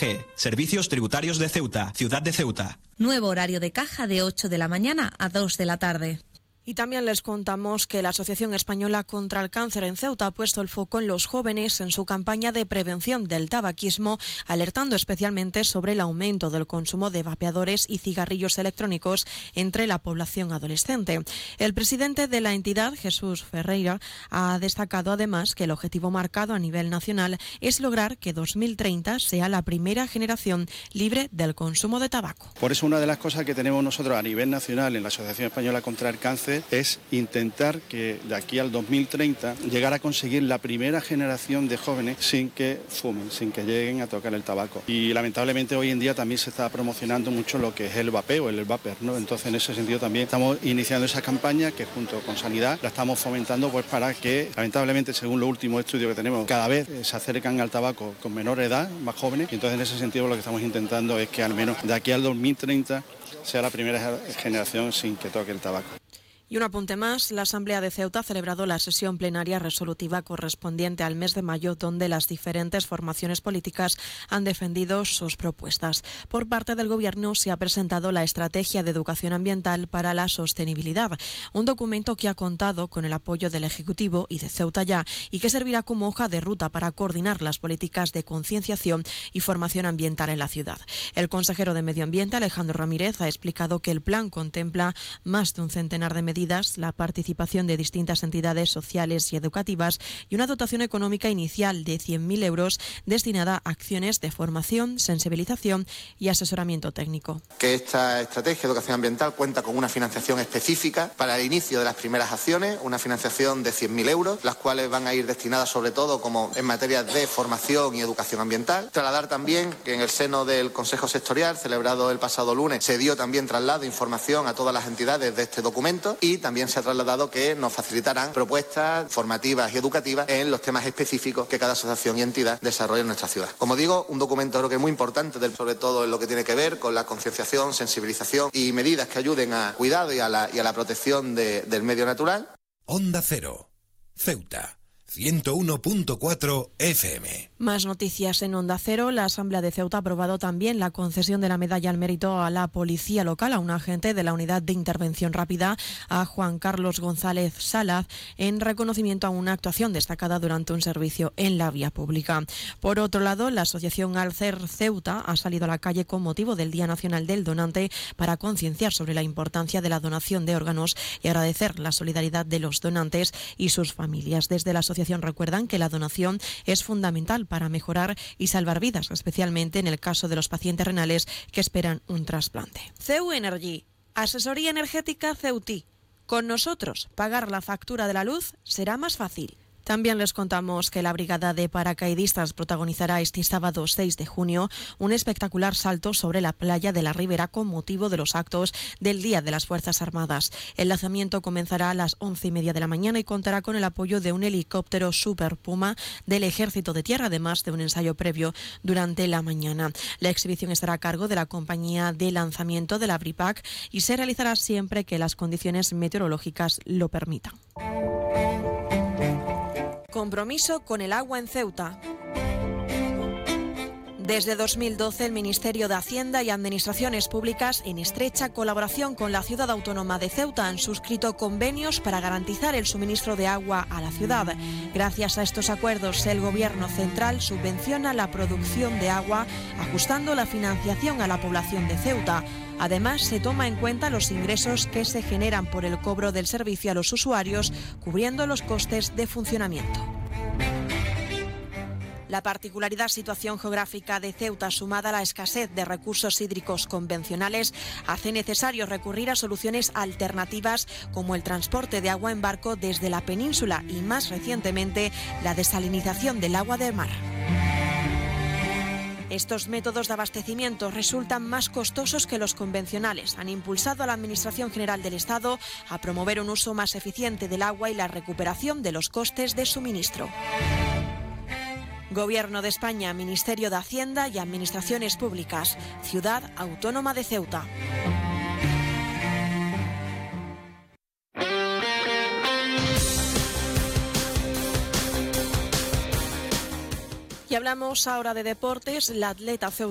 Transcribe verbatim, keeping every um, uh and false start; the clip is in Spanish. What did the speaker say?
G, Servicios Tributarios de Ceuta, Ciudad de Ceuta. Nuevo horario de caja de ocho de la mañana a dos de la tarde. Y también les contamos que la Asociación Española contra el Cáncer en Ceuta ha puesto el foco en los jóvenes en su campaña de prevención del tabaquismo, alertando especialmente sobre el aumento del consumo de vapeadores y cigarrillos electrónicos entre la población adolescente. El presidente de la entidad, Jesús Ferreira, ha destacado además que el objetivo marcado a nivel nacional es lograr que dos mil treinta sea la primera generación libre del consumo de tabaco. Por eso una de las cosas que tenemos nosotros a nivel nacional en la Asociación Española contra el Cáncer es intentar que de aquí al dos mil treinta llegar a conseguir la primera generación de jóvenes sin que fumen, sin que lleguen a tocar el tabaco. Y lamentablemente hoy en día también se está promocionando mucho lo que es el vapeo, el vapor, ¿no? Entonces en ese sentido también estamos iniciando esa campaña que junto con Sanidad la estamos fomentando pues para que lamentablemente según los últimos estudios que tenemos cada vez se acercan al tabaco con menor edad, más jóvenes, y entonces en ese sentido lo que estamos intentando es que al menos de aquí al dos mil treinta sea la primera generación sin que toque el tabaco. Y un apunte más, la Asamblea de Ceuta ha celebrado la sesión plenaria resolutiva correspondiente al mes de mayo, donde las diferentes formaciones políticas han defendido sus propuestas. Por parte del Gobierno se ha presentado la Estrategia de Educación Ambiental para la Sostenibilidad, un documento que ha contado con el apoyo del Ejecutivo y de Ceuta Ya y que servirá como hoja de ruta para coordinar las políticas de concienciación y formación ambiental en la ciudad. El consejero de Medio Ambiente, Alejandro Ramírez, ha explicado que el plan contempla más de un centenar de medidas, la participación de distintas entidades sociales y educativas y una dotación económica inicial de cien mil euros destinada a acciones de formación, sensibilización y asesoramiento técnico. Que esta estrategia de educación ambiental cuenta con una financiación específica para el inicio de las primeras acciones, una financiación de cien mil euros, las cuales van a ir destinadas sobre todo como en materia de formación y educación ambiental. Trasladar también que en el seno del Consejo Sectorial, celebrado el pasado lunes, se dio también traslado de información a todas las entidades de este documento y también se ha trasladado que nos facilitarán propuestas formativas y educativas en los temas específicos que cada asociación y entidad desarrolla en nuestra ciudad. Como digo, un documento creo que muy importante, sobre todo en lo que tiene que ver con la concienciación, sensibilización y medidas que ayuden al cuidado y a la, y a la protección de, del medio natural. Onda Cero, Ceuta. ciento uno punto cuatro F M. Más noticias en Onda Cero. La Asamblea de Ceuta ha aprobado también la concesión de la medalla al mérito a la policía local, a un agente de la Unidad de Intervención Rápida, a Juan Carlos González Salaz, en reconocimiento a una actuación destacada durante un servicio en la vía pública. Por otro lado, la Asociación Alcer Ceuta ha salido a la calle con motivo del Día Nacional del Donante para concienciar sobre la importancia de la donación de órganos y agradecer la solidaridad de los donantes y sus familias. Desde la asociación recuerdan que la donación es fundamental para mejorar y salvar vidas, especialmente en el caso de los pacientes renales que esperan un trasplante. Ceu Energy, asesoría energética Ceutí. Con nosotros, pagar la factura de la luz será más fácil. También les contamos que la Brigada de Paracaidistas protagonizará este sábado seis de junio un espectacular salto sobre la playa de la Ribera con motivo de los actos del Día de las Fuerzas Armadas. El lanzamiento comenzará a las once y media de la mañana y contará con el apoyo de un helicóptero Super Puma del Ejército de Tierra, además de un ensayo previo durante la mañana. La exhibición estará a cargo de la compañía de lanzamiento de la Bripac y se realizará siempre que las condiciones meteorológicas lo permitan. Compromiso con el agua en Ceuta. Desde dos mil doce, el Ministerio de Hacienda y Administraciones Públicas, en estrecha colaboración con la Ciudad Autónoma de Ceuta, han suscrito convenios para garantizar el suministro de agua a la ciudad. Gracias a estos acuerdos, el Gobierno central subvenciona la producción de agua, ajustando la financiación a la población de Ceuta. Además, se toma en cuenta los ingresos que se generan por el cobro del servicio a los usuarios, cubriendo los costes de funcionamiento. La particularidad situación geográfica de Ceuta, sumada a la escasez de recursos hídricos convencionales, hace necesario recurrir a soluciones alternativas como el transporte de agua en barco desde la península y, más recientemente, la desalinización del agua del mar. Estos métodos de abastecimiento resultan más costosos que los convencionales. Han impulsado a la Administración General del Estado a promover un uso más eficiente del agua y la recuperación de los costes de suministro. Gobierno de España, Ministerio de Hacienda y Administraciones Públicas, Ciudad Autónoma de Ceuta. Y hablamos ahora de deportes. La atleta Ceuta